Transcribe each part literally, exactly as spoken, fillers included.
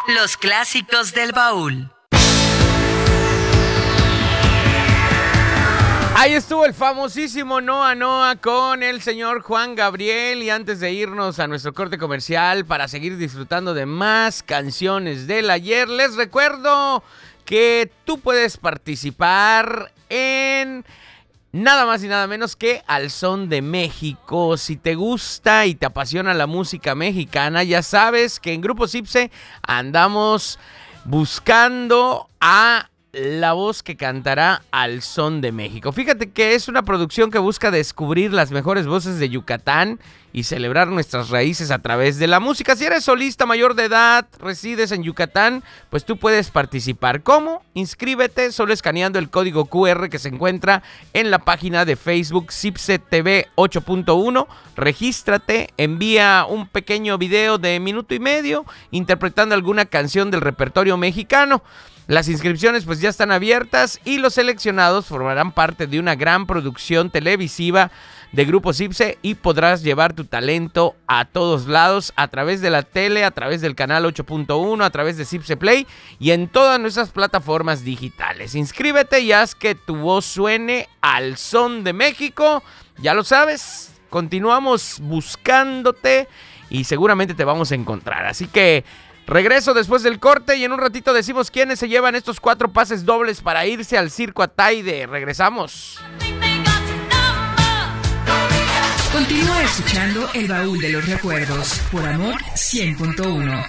Los clásicos del baúl. Ahí estuvo el famosísimo Noa Noa con el señor Juan Gabriel. Y antes de irnos a nuestro corte comercial para seguir disfrutando de más canciones del ayer, les recuerdo que tú puedes participar en nada más y nada menos que Al Son de México. Si te gusta y te apasiona la música mexicana, ya sabes que en Grupo Cipse andamos buscando a la voz que cantará Al Son de México. Fíjate que es una producción que busca descubrir las mejores voces de Yucatán y celebrar nuestras raíces a través de la música. Si eres solista mayor de edad, resides en Yucatán, pues tú puedes participar. ¿Cómo? Inscríbete solo escaneando el código cu erre que se encuentra en la página de Facebook Cipse T V ocho punto uno. Regístrate, envía un pequeño video de minuto y medio interpretando alguna canción del repertorio mexicano. Las inscripciones pues ya están abiertas y los seleccionados formarán parte de una gran producción televisiva de Grupo Cipse y podrás llevar tu talento a todos lados a través de la tele, a través del canal ocho punto uno, a través de Cipse Play y en todas nuestras plataformas digitales. Inscríbete y haz que tu voz suene al son de México. Ya lo sabes, continuamos buscándote y seguramente te vamos a encontrar. Así que regreso después del corte y en un ratito decimos quiénes se llevan estos cuatro pases dobles para irse al Circo Ataide. Regresamos. Continúa escuchando El Baúl de los Recuerdos por Amor cien punto uno.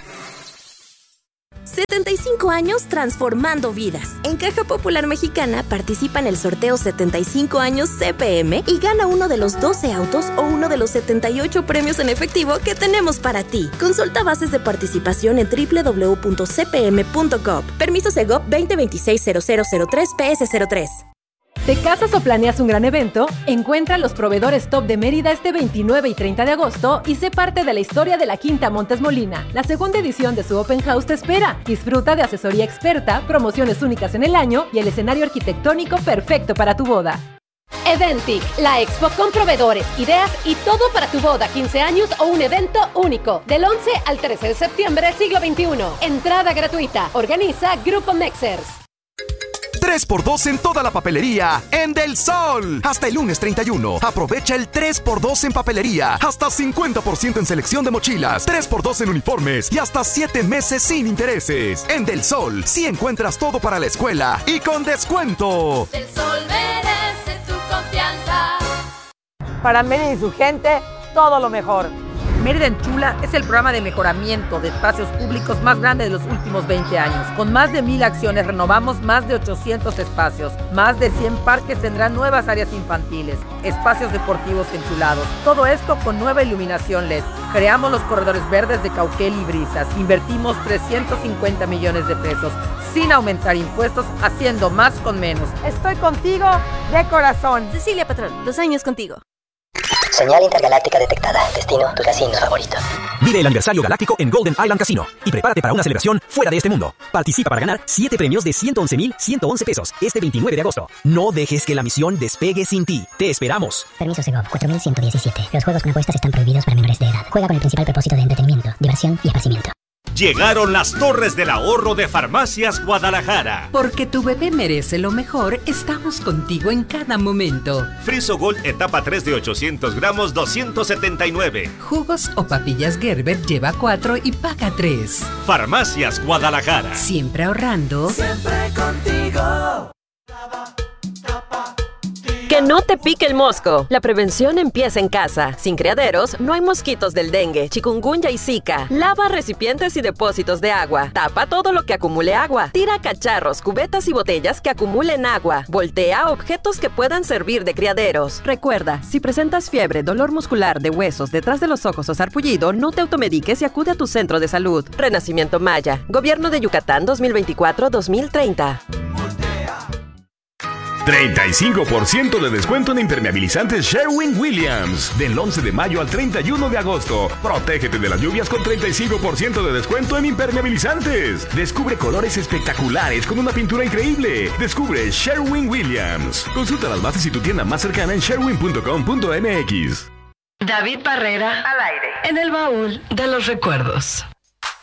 setenta y cinco años transformando vidas. En Caja Popular Mexicana participa en el sorteo setenta y cinco años C P M y gana uno de los doce autos o uno de los setenta y ocho premios en efectivo que tenemos para ti. Consulta bases de participación en doble u doble u doble u punto c p m punto gov. Permiso Segov veinte veintiséis cero cero cero tres P S cero tres. ¿Te casas o planeas un gran evento? Encuentra los proveedores top de Mérida este veintinueve y treinta de agosto y sé parte de la historia de la Quinta Montes Molina. La segunda edición de su Open House te espera. Disfruta de asesoría experta, promociones únicas en el año y el escenario arquitectónico perfecto para tu boda. Eventic, la expo con proveedores, ideas y todo para tu boda, quince años o un evento único. Del once al trece de septiembre, siglo veintiuno. Entrada gratuita. Organiza Grupo Mexers. tres por dos en toda la papelería en Del Sol. Hasta el lunes treinta y uno. Aprovecha el tres por dos en papelería. Hasta cincuenta por ciento en selección de mochilas. tres por dos en uniformes y hasta siete meses sin intereses. En Del Sol, sí encuentras todo para la escuela y con descuento. Del Sol merece tu confianza. Para Mérida y su gente, todo lo mejor. Mérida en Chula es el programa de mejoramiento de espacios públicos más grande de los últimos veinte años. Con más de mil acciones renovamos más de ochocientos espacios. Más de cien parques tendrán nuevas áreas infantiles, espacios deportivos enchulados. Todo esto con nueva iluminación L E D. Creamos los corredores verdes de Cauquel y Brisas. Invertimos trescientos cincuenta millones de pesos sin aumentar impuestos, haciendo más con menos. Estoy contigo de corazón. Cecilia Patrón, dos años contigo. Señal intergaláctica detectada. Destino, tu casino favorito. Vive el aniversario galáctico en Golden Island Casino y prepárate para una celebración fuera de este mundo. Participa para ganar siete premios de ciento once mil ciento once pesos este veintinueve de agosto. No dejes que la misión despegue sin ti. Te esperamos. Permiso Segov cuatro mil ciento diecisiete. Los juegos con apuestas están prohibidos para menores de edad. Juega con el principal propósito de entretenimiento, diversión y esparcimiento. Llegaron las Torres del Ahorro de Farmacias Guadalajara. Porque tu bebé merece lo mejor, estamos contigo en cada momento. Friso Gold etapa tres de ochocientos gramos, doscientos setenta y nueve. Jugos o papillas Gerber lleva cuatro y paga tres. Farmacias Guadalajara. Siempre ahorrando. Siempre contigo. Que no te pique el mosco. La prevención empieza en casa. Sin criaderos, no hay mosquitos del dengue, chikungunya y zika. Lava recipientes y depósitos de agua. Tapa todo lo que acumule agua. Tira cacharros, cubetas y botellas que acumulen agua. Voltea objetos que puedan servir de criaderos. Recuerda, si presentas fiebre, dolor muscular de huesos, detrás de los ojos o sarpullido, no te automediques y acude a tu centro de salud. Renacimiento Maya. Gobierno de Yucatán dos mil veinticuatro a dos mil treinta. treinta y cinco por ciento de descuento en impermeabilizantes Sherwin-Williams. Del once de mayo al treinta y uno de agosto. Protégete de las lluvias con treinta y cinco por ciento de descuento en impermeabilizantes. Descubre colores espectaculares con una pintura increíble. Descubre Sherwin-Williams. Consulta las bases y tu tienda más cercana en sherwin punto com punto m x. David Barrera al aire en el baúl de los recuerdos.